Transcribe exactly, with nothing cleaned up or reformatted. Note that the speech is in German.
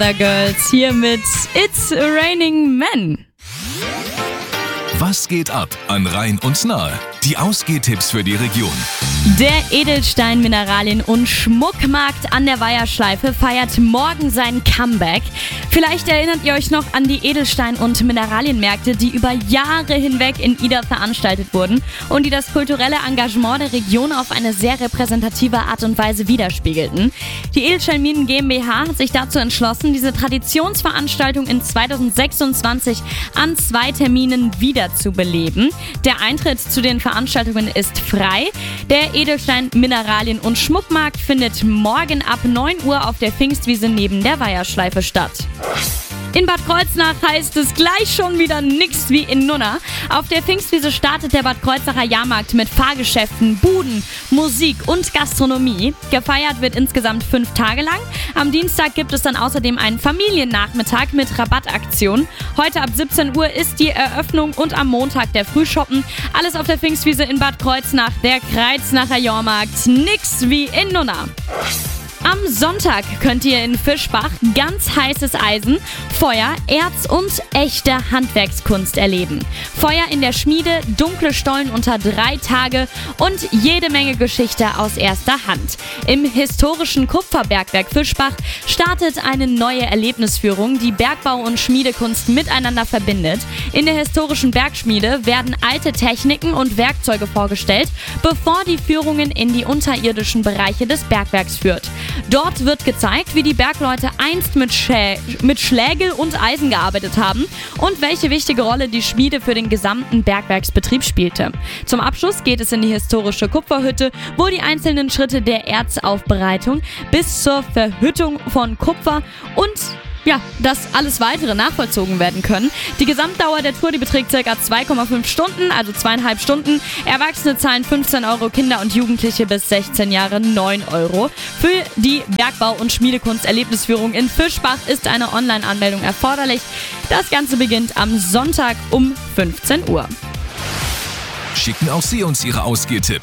The Girls hier mit It's Raining Men. Was geht ab an Rhein und Nahe? Die Ausgehtipps für die Region. Der Edelstein Mineralien- und Schmuckmarkt an der Weiherschleife feiert morgen sein Comeback. Vielleicht erinnert ihr euch noch an die Edelstein- und Mineralienmärkte, die über Jahre hinweg in Ida veranstaltet wurden und die das kulturelle Engagement der Region auf eine sehr repräsentative Art und Weise widerspiegelten. Die Edelsteinminen GmbH hat sich dazu entschlossen, diese Traditionsveranstaltung in zweitausendsechsundzwanzig an zwei Terminen wiederzubeleben. Der Eintritt zu den Veranstaltungen ist frei. Der Edelstein Mineralien- und Schmuckmarkt findet morgen ab neun Uhr auf der Pfingstwiese neben der Weiherschleife statt. In Bad Kreuznach heißt es gleich schon wieder nix wie in Nunna. Auf der Pfingstwiese startet der Bad Kreuznacher Jahrmarkt mit Fahrgeschäften, Buden, Musik und Gastronomie. Gefeiert wird insgesamt fünf Tage lang. Am Dienstag gibt es dann außerdem einen Familiennachmittag mit Rabattaktion. Heute ab siebzehn Uhr ist die Eröffnung und am Montag der Frühschoppen. Alles auf der Pfingstwiese in Bad Kreuznach, der Kreuznacher Jahrmarkt. Nix wie in Nunna. Am Sonntag könnt ihr in Fischbach ganz heißes Eisen, Feuer, Erz und echte Handwerkskunst erleben. Feuer in der Schmiede, dunkle Stollen unter drei Tage und jede Menge Geschichte aus erster Hand. Im historischen Kupferbergwerk Fischbach startet eine neue Erlebnisführung, die Bergbau und Schmiedekunst miteinander verbindet. In der historischen Bergschmiede werden alte Techniken und Werkzeuge vorgestellt, bevor die Führungen in die unterirdischen Bereiche des Bergwerks führt. Dort wird gezeigt, wie die Bergleute einst mit, Schä- mit Schlägel und Eisen gearbeitet haben und welche wichtige Rolle die Schmiede für den gesamten Bergwerksbetrieb spielte. Zum Abschluss geht es in die historische Kupferhütte, wo die einzelnen Schritte der Erzaufbereitung bis zur Verhüttung von Kupfer und ja, das alles weitere nachvollzogen werden können. Die Gesamtdauer der Tour, die beträgt ca. zwei Komma fünf Stunden, also zweieinhalb Stunden. Erwachsene zahlen fünfzehn Euro, Kinder und Jugendliche bis sechzehn Jahre neun Euro. Für die Bergbau- und Schmiedekunst-Erlebnisführung in Fischbach ist eine Online-Anmeldung erforderlich. Das Ganze beginnt am Sonntag um fünfzehn Uhr. Schicken auch Sie uns Ihre Ausgehtipps